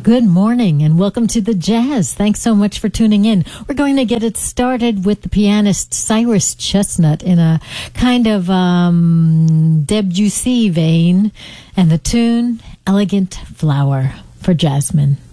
Good morning and welcome to the Jazz. Thanks so much for tuning in. We're going to get it started with the pianist Cyrus Chestnut in a kind of Debussy vein, and the tune Elegant Flower for Jasmine.